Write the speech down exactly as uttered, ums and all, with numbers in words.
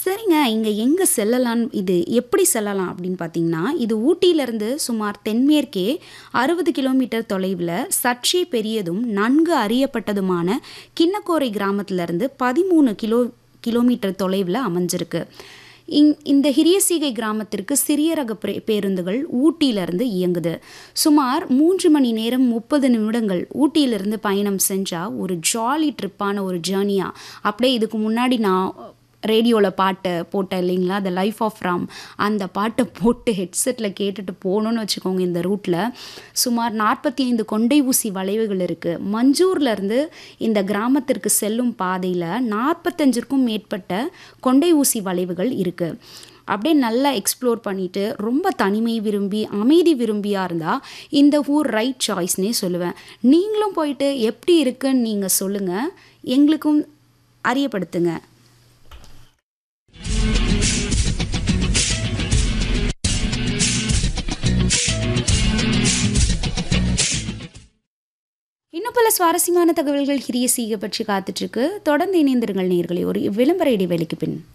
சரிங்க. இங்க எங்க செல்லலாம் இது எப்படி செல்லலாம் அப்படின்னு பார்த்தீங்கன்னா, இது ஊட்டியிலிருந்து சுமார் தென்மேற்கே அறுபது கிலோமீட்டர் தொலைவில சற்றே பெரியதும், நன்கு அறியப்பட்டதுமான கிண்ணக்கோரை கிராமத்திலிருந்து பதிமூன்று கிலோ கிலோமீட்டர் தொலைவில அமைஞ்சிருக்கு. இங் இந்த ஹிரியசீகை கிராமத்திற்கு சிறிய ரக பிரே பேருந்துகள் ஊட்டியிலிருந்து இயங்குது. சுமார் மூன்று மணி நேரம் முப்பது நிமிடங்கள் ஊட்டியிலிருந்து பயணம் செஞ்சா, ஒரு ஜாலி ட்ரிப்பான ஒரு ஜர்னியா அப்படியே இதுக்கு முன்னாடி நான் ரேடியோல பாட்டு போட்டேன் இல்லைங்களா? The life of Ram. அந்த பாட்ட போட்டு ஹெட்செட்ல கேட்டுட்டு போனோம்னு வச்சுக்கோங்க இந்த ரூட்ல. சுமார் நாற்பத்தி ஐந்து கொண்டை ஊசி வளைவுகள் இருக்கு. மஞ்சூர்லேருந்து இந்த கிராமத்திற்கு செல்லும் பாதையில நாற்பத்தஞ்சுக்கும் மேற்பட்ட கொண்டை ஊசி வளைவுகள் இருக்கு. அப்படியே நல்லா எக்ஸ்ப்ளோர் பண்ணிட்டு, ரொம்ப தனிமை விரும்பி, அமைதி விரும்பியா இருந்தா இந்த ஊர் ரைட் சாய்ஸ்னே சொல்லுவேன். நீங்களும் போயிட்டு எப்படி இருக்குன்னு நீங்க சொல்லுங்க. எங்களுக்கும் அறியப்படுத்துங்க. இன்னும் பல சுவாரஸ்யமான தகவல்கள் ஹிரியசீகை பற்றி காத்துட்ருக்கு. தொடர்ந்து இணைந்திருங்கள் நேயர்களே. ஒரு விளம்பர இடைவேளைக்கு பின்.